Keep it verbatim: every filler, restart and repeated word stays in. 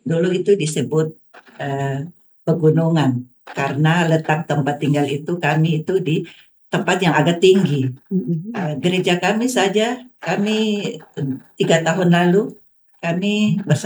dulu itu disebut uh, pegunungan karena letak tempat tinggal itu kami itu di tempat yang agak tinggi. Uh, gereja kami saja kami tiga tahun lalu kami bersama